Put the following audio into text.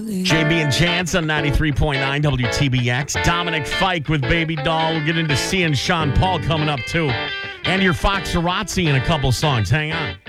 JB and Chance on 93.9 WTBX. Dominic Fike with Baby Doll. We'll get into seeing Sean Paul coming up, too. And your Fox Razzi in a couple songs. Hang on.